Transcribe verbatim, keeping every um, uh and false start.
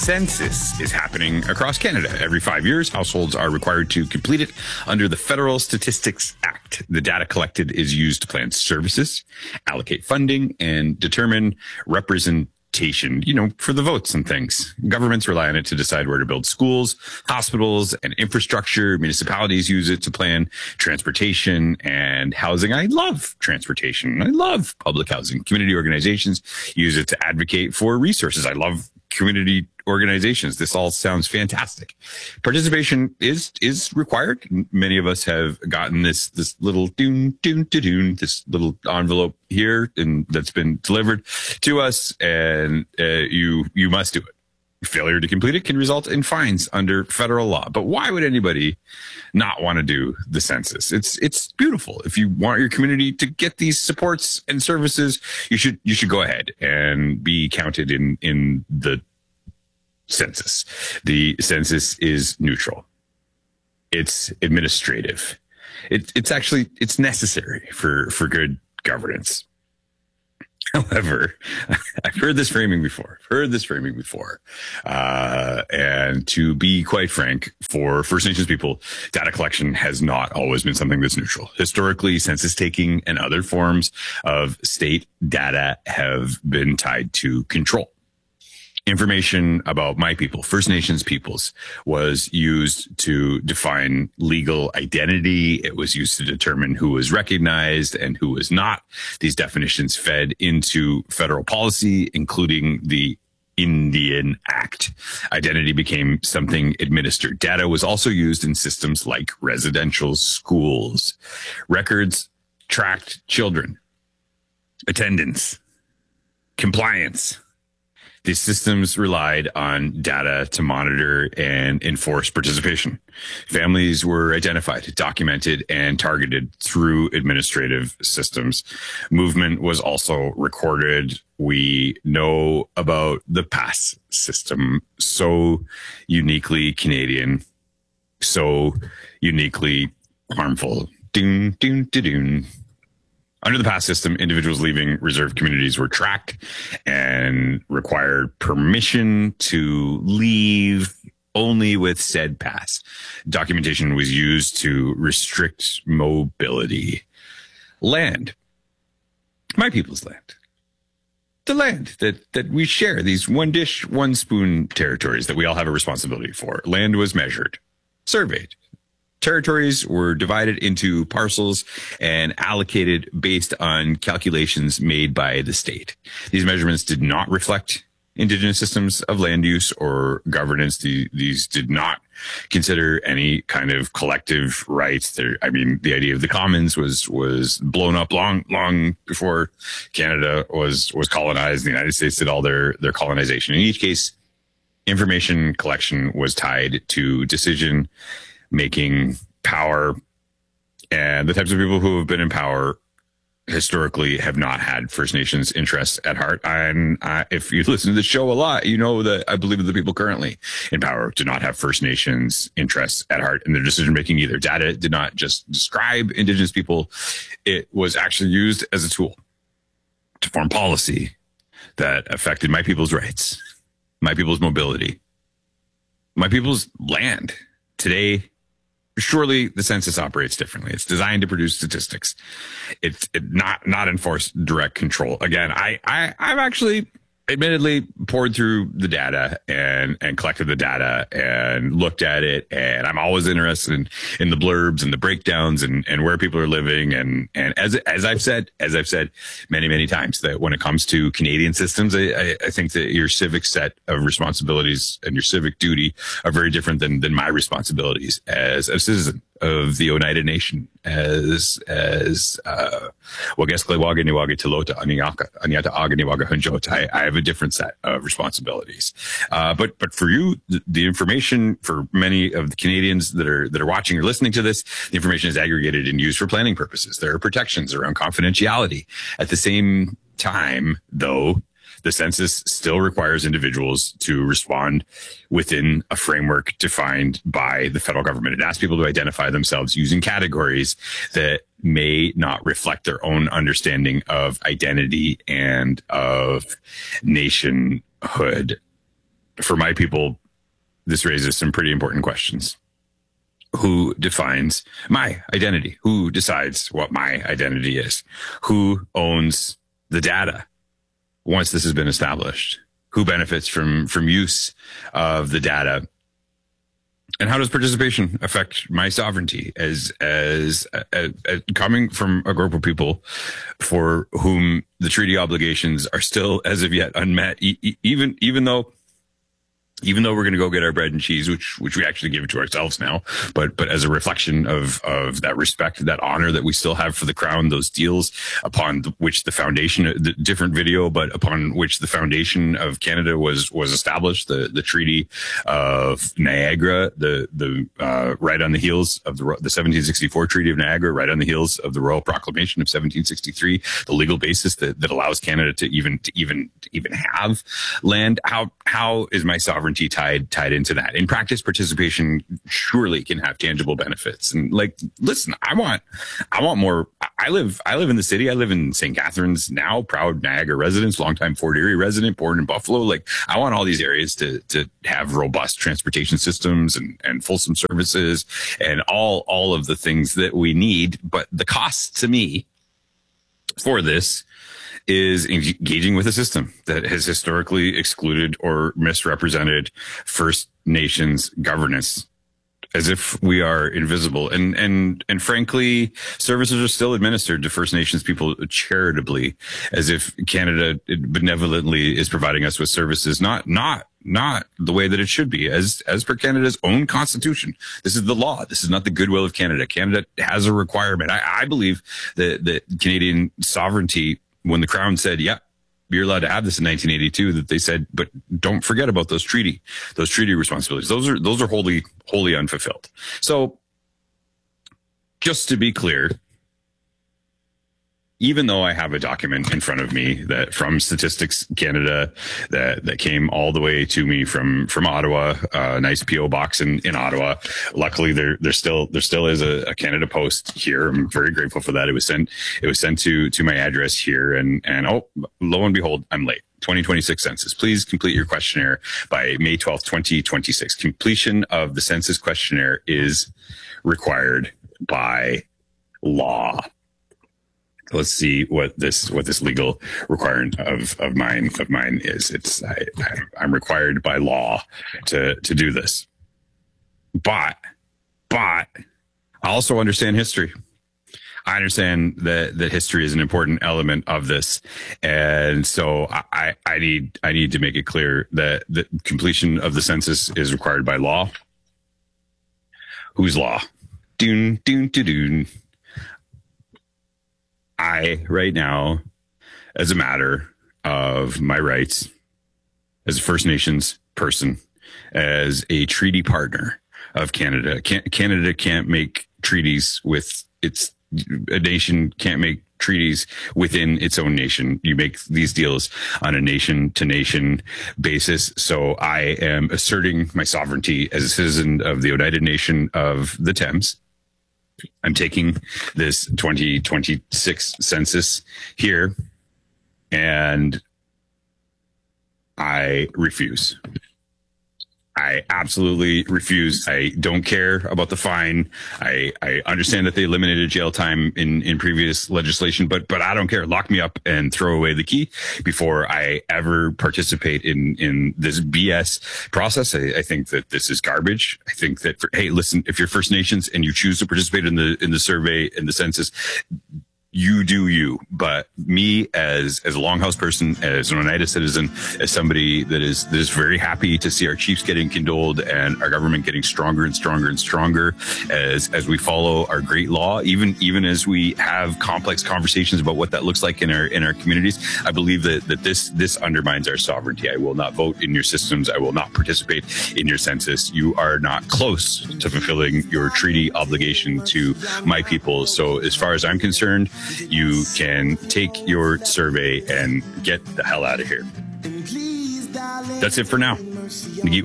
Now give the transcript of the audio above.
census is happening across Canada. Every five years, households are required to complete it under the Federal Statistics Act. The data collected is used to plan services, allocate funding, and determine representation, you know, for the votes and things. Governments rely on it to decide where to build schools, hospitals, and infrastructure. Municipalities use it to plan transportation and housing. I love transportation. I love public housing. Community organizations use it to advocate for resources. I love community organizations. This all sounds fantastic. Participation is is required. Many of us have gotten this this little doon doon doon this little envelope here, and that's been delivered to us, and uh, you you must do it. Failure to complete it can result in fines under federal law. But why would anybody not want to do the census? It's it's beautiful. If you want your community to get these supports and services, you should you should go ahead and be counted in in the census. The census is neutral. It's administrative. It, it's actually it's necessary for for good governance. However, I've heard this framing before. I've heard this framing before. Uh, and to be quite frank, for First Nations people, data collection has not always been something that's neutral. Historically, census taking and other forms of state data have been tied to control. Information about my people, First Nations peoples, was used to define legal identity. It was used to determine who was recognized and who was not. These definitions fed into federal policy, including the Indian Act. Identity became something administered. Data was also used in systems like residential schools. Records tracked children, attendance, compliance. These systems relied on data to monitor and enforce participation. Families were identified, documented, and targeted through administrative systems. Movement was also recorded. We know about the PASS system, so uniquely Canadian, so uniquely harmful. Doon, doon, doon, doon. Under the PASS system, individuals leaving reserved communities were tracked and required permission to leave only with said pass. Documentation was used to restrict mobility. Land. My people's land. The land that, that we share, these one dish, one spoon territories that we all have a responsibility for. Land was measured, surveyed. Territories were divided into parcels and allocated based on calculations made by the state. These measurements did not reflect Indigenous systems of land use or governance. The, these did not consider any kind of collective rights. There, I mean, the idea of the commons was was blown up long, long before Canada was was colonized. The United States did all their their colonization. In each case, information collection was tied to decision making power, and the types of people who have been in power historically have not had First Nations interests at heart. And uh, if you listen to the show a lot, you know that I believe that the people currently in power do not have First Nations interests at heart in their decision making either. Data did not just describe Indigenous people. It was actually used as a tool to form policy that affected my people's rights, my people's mobility, my people's land. Today, surely the census operates differently. It's designed to produce statistics. It's it not not enforce direct control. Again, I, I I've actually admittedly poured through the data and and collected the data and looked at it, and I'm always interested in, in the blurbs and the breakdowns and, and where people are living. And and as as I've said, as I've said many, many times, that when it comes to Canadian systems, I, I, I think that your civic set of responsibilities and your civic duty are very different than than my responsibilities as a citizen of the Oneida Nation, as as uh Wageskle Niwaga Tilota Aniaka Aniata Aga Niwaga Hunjot. I I have a different set of responsibilities. Uh but but for you, the, the information for many of the Canadians that are that are watching or listening to this, the information is aggregated and used for planning purposes. There are protections around confidentiality. At the same time, though, the census still requires individuals to respond within a framework defined by the federal government. It asks people to identify themselves using categories that may not reflect their own understanding of identity and of nationhood. for my people, this raises some pretty important questions. Who defines my identity? Who decides what my identity is? Who owns the data once this has been established? Who benefits from, from use of the data? And how does participation affect my sovereignty as, as, as, as coming from a group of people for whom the treaty obligations are still as of yet unmet, e- even, even though Even though we're going to go get our bread and cheese, which which we actually give it to ourselves now, but but as a reflection of of that respect, that honor that we still have for the crown, those deals upon which the foundation, the different video, but upon which the foundation of Canada was was established, the the Treaty of Niagara, the the uh, right on the heels of the the seventeen sixty-four Treaty of Niagara, right on the heels of the Royal Proclamation of seventeen sixty-three, the legal basis that that allows Canada to even to even to even have land. How how is my sovereignty tied tied into that? In practice, participation surely can have tangible benefits. And like, listen, I want I want more. I live I live in the city. I live in Saint Catharines now, proud Niagara resident, longtime Fort Erie resident, born in Buffalo. Like, I want all these areas to to have robust transportation systems and and fulsome services and all all of the things that we need. But the cost to me for this is engaging with a system that has historically excluded or misrepresented First Nations governance as if we are invisible. And, and, and frankly, services are still administered to First Nations people charitably, as if Canada benevolently is providing us with services, not, not, not the way that it should be, as, as per Canada's own constitution. This is the law. This is not the goodwill of Canada. Canada has a requirement. I, I believe that, that Canadian sovereignty, when the Crown said, yeah, you're allowed to have this in nineteen eighty-two, that they said, but don't forget about those treaty, those treaty responsibilities. Those are, those are wholly, wholly unfulfilled. So just to be clear, even though I have a document in front of me that from Statistics Canada that, that came all the way to me from, from Ottawa, a uh, nice P O box in, in Ottawa. Luckily there, there still, there still is a, a Canada Post here. I'm very grateful for that. It was sent, it was sent to, to my address here, and, and oh, lo and behold, I'm late. twenty twenty-six census. Please complete your questionnaire by May twelfth, twenty twenty-six. Completion of the census questionnaire is required by law. Let's see what this what this legal requirement of of mine of mine is. It's I, I'm required by law to to do this, but but I also understand history. I understand that that history is an important element of this, and so I I need I need to make it clear that the completion of the census is required by law. Whose law? Doon doon doon doon. I, right now, as a matter of my rights, as a First Nations person, as a treaty partner of Canada, can, Canada can't make treaties with its, a nation can't make treaties within its own nation. You make these deals on a nation to nation basis. So I am asserting my sovereignty as a citizen of the United Nation of the Thames. I'm taking this twenty twenty-six census here, and I refuse. I absolutely refuse. I don't care about the fine. I, I understand that they eliminated jail time in, in previous legislation, but, but I don't care. Lock me up and throw away the key before I ever participate in, in this B S process. I, I think that this is garbage. I think that, for, hey, listen, if you're First Nations and you choose to participate in the, in the survey, in the census, you do you. But me as as a Longhouse person, as an Oneida citizen, as somebody that is that is very happy to see our chiefs getting condoled and our government getting stronger and stronger and stronger as as we follow our great law, even even as we have complex conversations about what that looks like in our in our communities. I believe that that this this undermines our sovereignty. I will not vote in your systems. I will not participate in your census. You are not close to fulfilling your treaty obligation to my people. So as far as I'm concerned, you can take your survey and get the hell out of here. That's it for now.